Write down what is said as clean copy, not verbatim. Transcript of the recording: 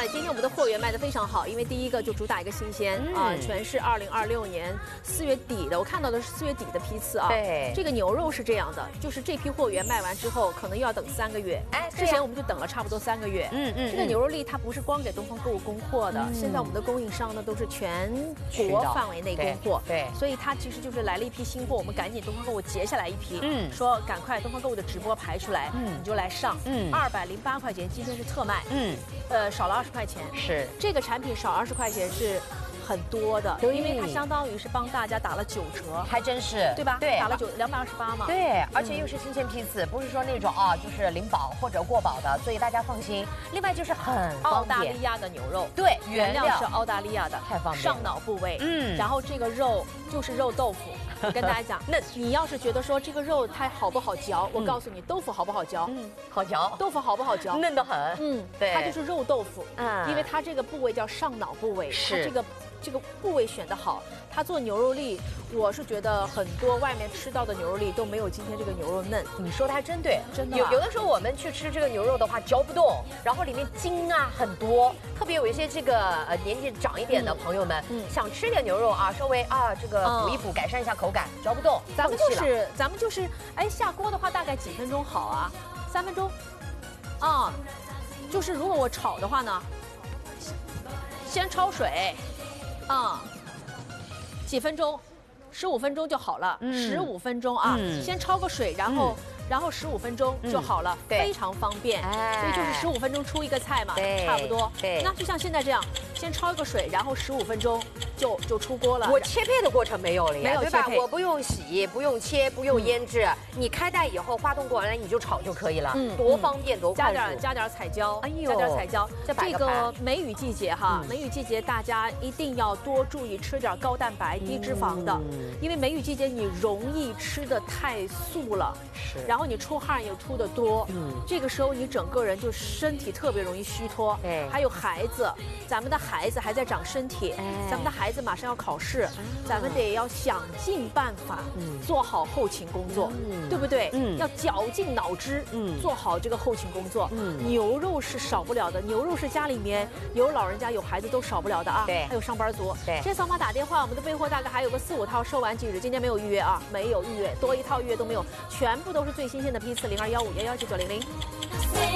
今天我们的货源卖得非常好，因为第一个就主打一个新鲜啊，全是2026年4月底的，我看到的是4月底的批次啊。 对， 这个牛肉是这样的，就是这批货源卖完之后，可能又要等3个月。哎，之前我们就等了差不多3个月。这个牛肉粒它不是光给东方购物供货的，现在我们的供应商呢都是全国范围内供货。对，所以它其实就是来了一批新货，我们赶紧东方购物截下来一批，说赶快东方购物的直播排出来，你就来上，208块钱，今天是特卖，少了20块钱。是这个产品少20块钱是很多的，因为它相当于是帮大家打了9折， 还真是， 对吧？对，打了228嘛。 对，而且又是新鲜批次，不是说那种啊，就是零保或者过保的，所以大家放心。另外就是很澳大利亚的牛肉， 对， 原料是澳大利亚的， 太方便了。 上脑部位，然后这个肉就是肉豆腐。我跟大家讲，那你要是觉得说这个肉它好不好嚼，我告诉你，豆腐好不好嚼？ 好嚼。 豆腐好不好嚼？ 嫩得很。对， 它就是肉豆腐。因为它这个部位叫上脑部位，它这个部位选得好，它做牛肉粒，我是觉得很多外面吃到的牛肉粒都没有今天这个牛肉嫩。 你说的还真对， 真的。 有的时候我们去吃这个牛肉的话，嚼不动，然后里面筋啊很多，特别有一些这个年纪长一点的朋友们，想吃点牛肉啊，稍微啊这个补一补，改善一下口感，嚼不动， 咱们就是，哎，下锅的话大概几分钟好啊？3分钟，就是如果我炒的话呢，先焯水。几分钟，15分钟就好了。15分钟啊，先焯个水，然后15分钟就好了，非常方便。所以就是15分钟出一个菜嘛，差不多。那就像现在这样，先焯一个水，然后15分钟就出锅了。 我切片的过程没有了呀， 没有对吧？我不用洗，不用切，不用腌制，你开袋以后化冻过来你就炒就可以了，多方便，多快速。 加点彩椒， 哎呦， 加点彩椒。 这个梅雨季节哈，梅雨季节大家一定要多注意吃点高蛋白、低脂肪的，因为梅雨季节你容易吃的太素了，然后你出汗又出的多，这个时候你整个人就身体特别容易虚脱。还有孩子，咱们的孩子还在长身体，咱们的孩子马上要考试，咱们得要想尽办法做好后勤工作，对不对？要绞尽脑汁，做好这个后勤工作。牛肉是少不了的，牛肉是家里面有老人家有孩子都少不了的啊。对，还有上班族。对，先扫码打电话，我们的备货大概还有个4、5套，售完即止。今天没有预约啊，没有预约，多一套预约都没有，全部都是最新鲜的批次，0215119900。